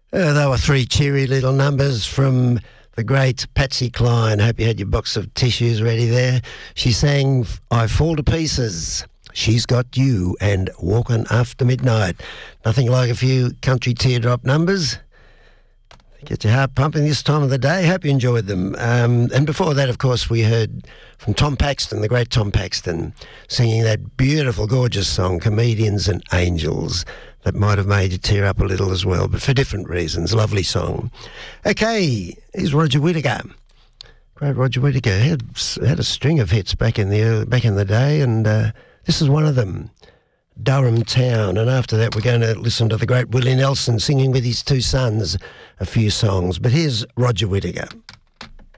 They were three cheery little numbers from the great Patsy Cline. Hope you had your box of tissues ready there. She sang I Fall to Pieces, She's Got You, and Walking After Midnight. Nothing like a few country teardrop numbers. Get your heart pumping this time of the day. Hope you enjoyed them. And before that, of course, we heard from Tom Paxton, the great Tom Paxton, singing that beautiful, gorgeous song, Comedians and Angels, that might have made you tear up a little as well, but for different reasons. Lovely song. Okay, here's Roger Whittaker. Great Roger Whittaker had a string of hits back in the day, and this is one of them. Durham Town, and after that we're going to listen to the great Willie Nelson singing with his two sons a few songs. But here's Roger Whittaker.